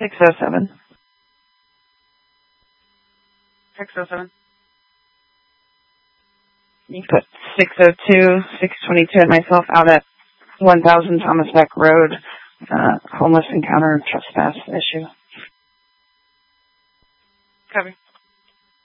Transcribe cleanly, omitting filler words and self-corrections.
607. 607. You put 602, 622, and myself out at 1000 Thomas Beck Road, homeless encounter trespass issue. Copy.